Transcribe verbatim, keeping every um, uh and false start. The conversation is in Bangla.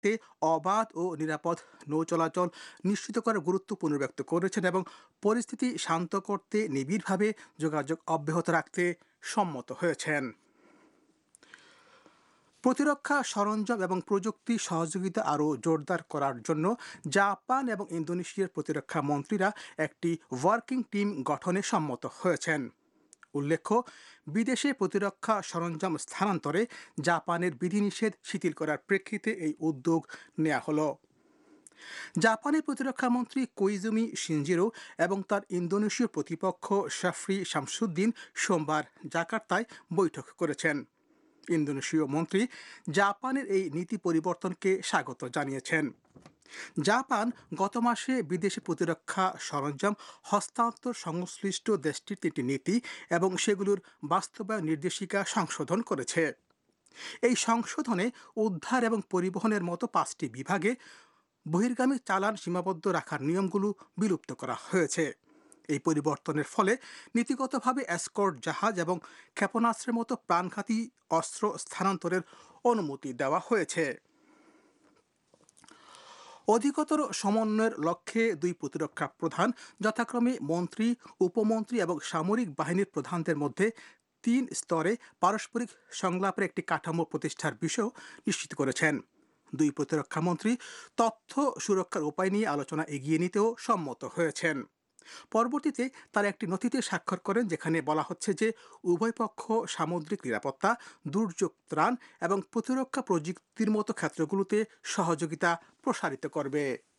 রাখতে অবাধ ও নিরাপদ নৌ চলাচল নিশ্চিত করার গুরুত্ব পুনর্ব্যক্ত করেছেন এবং পরিস্থিতি শান্ত করতে নিবিড়ভাবে যোগাযোগ অব্যাহত রাখতে সম্মত হয়েছেন। প্রতিরক্ষা সরঞ্জাম এবং প্রযুক্তি সহযোগিতা আরও জোরদার করার জন্য জাপান এবং ইন্দোনেশিয়ার প্রতিরক্ষা মন্ত্রীরা একটি ওয়ার্কিং টিম গঠনে সম্মত হয়েছেন। উল্লেখ্য, বিদেশে প্রতিরক্ষা সরঞ্জাম স্থানান্তরে জাপানের বিধিনিষেধ শিথিল করার প্রেক্ষিতে এই উদ্যোগ নেওয়া হলো। জাপানের প্রতিরক্ষামন্ত্রী কোইজুমি শিনজিরো এবং তার ইন্দোনেশীয় প্রতিপক্ষ শাফরি শামসুদ্দিন সোমবার জাকার্তায় বৈঠক করেছেন। ইন্দোনেশীয় মন্ত্রী জাপানের এই নীতি পরিবর্তনকে স্বাগত জানিয়েছেন। জাপান গত মাসে বিদেশি প্রতিরক্ষা সরঞ্জাম হস্তান্তর সংশ্লিষ্ট দেশটির তিনটি নীতি এবং সেগুলোর বাস্তবায়ন নির্দেশিকা সংশোধন করেছে। এই সংশোধনে উদ্ধার এবং পরিবহনের মতো পাঁচটি বিভাগে বহির্গামী চালান সীমাবদ্ধ রাখার নিয়মগুলো বিলুপ্ত করা হয়েছে। এই পরিবর্তনের ফলে নীতিগতভাবে এসকর্ট জাহাজ এবং ক্ষেপণাস্ত্রের মতো প্রাণঘাতী অস্ত্র স্থানান্তরের অনুমতি দেওয়া হয়েছে। অধিকতর সমন্বয়ের লক্ষ্যে দুই প্রতিরক্ষা প্রধান যথাক্রমে মন্ত্রী, উপমন্ত্রী এবং সামরিক বাহিনীর প্রধানদের মধ্যে তিন স্তরে পারস্পরিক সংলাপের একটি কাঠামো প্রতিষ্ঠার বিষয় নিশ্চিত করেছেন। দুই প্রতিরক্ষা মন্ত্রী তথ্য সুরক্ষার উপায় নিয়ে আলোচনা এগিয়ে নিতেও সম্মত হয়েছেন। পরবর্তীতে তারা একটি নথিতে স্বাক্ষর করেন, যেখানে বলা হচ্ছে যে উভয় পক্ষ সামুদ্রিক নিরাপত্তা, দুর্যোগ ত্রাণ এবং প্রতিরক্ষা প্রযুক্তির মতো ক্ষেত্রগুলোতে সহযোগিতা প্রসারিত করবে।